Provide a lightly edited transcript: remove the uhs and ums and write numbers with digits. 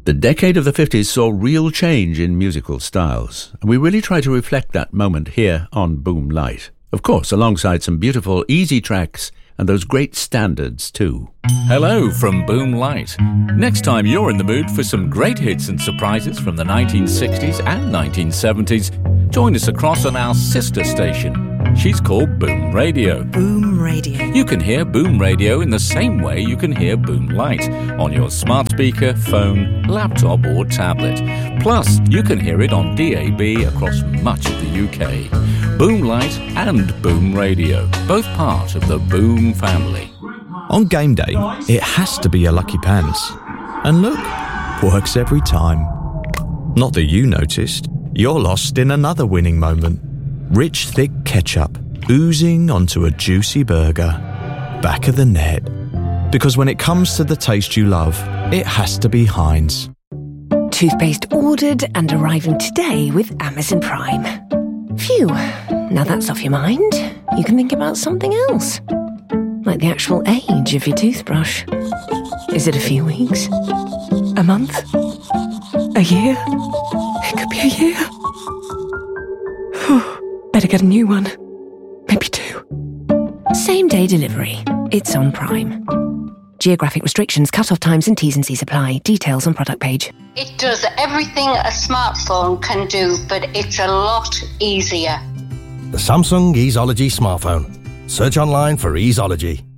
The decade of the 50s saw real change in musical styles, and we really try to reflect that moment here on Boom Light. Of course, alongside some beautiful, easy tracks and those great standards too. Hello from Boom Light. Next time you're in the mood for some great hits and surprises from the 1960s and 1970s, join us across on our sister station. She's called Boom Radio. Boom Radio. You can hear Boom Radio in the same way you can hear Boom Light on your smart speaker, phone, laptop or tablet. Plus, you can hear it on DAB across much of the UK. Boom Light and Boom Radio, both part of the Boom family. On game day, it has to be your lucky pants. And look, works every time. Not that you noticed, you're lost in another winning moment. Rich, thick ketchup oozing onto a juicy burger. Back of the net. Because when it comes to the taste you love, it has to be Heinz. Toothpaste ordered and arriving today with Amazon Prime. Phew, now that's off your mind. You can think about something else. Like the actual age of your toothbrush. Is it a few weeks? A month? A year? It could be a year. Better get a new one. Maybe 2. Same day delivery. It's on Prime. Geographic restrictions, cut-off times and T's and C's apply. Details on product page. It does everything a smartphone can do, but it's a lot easier. The Samsung Easeology smartphone. Search online for Easeology.